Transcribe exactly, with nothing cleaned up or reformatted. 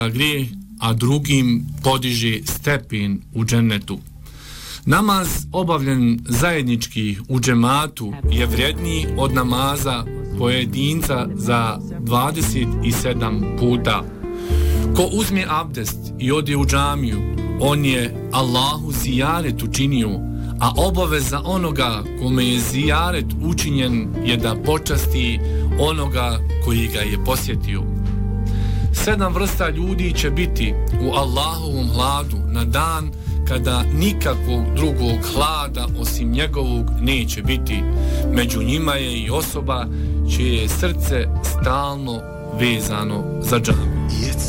grijeh, a drugim podiže stepen u džennetu. Namaz obavljen zajednički u džematu je vrijedniji od namaza pojedinca za dvadeset sedam puta. Ko uzme abdest i ode u džamiju, on je Allahu zijaret učinio, a obaveza onoga kome je zijaret učinjen je da počasti onoga koji ga je posjetio. Sedam vrsta ljudi će biti u Allahovom hladu na dan kada nikakvog drugog hlada osim njegovog neće biti. Među njima je i osoba čije je srce stalno vezano za džamiju.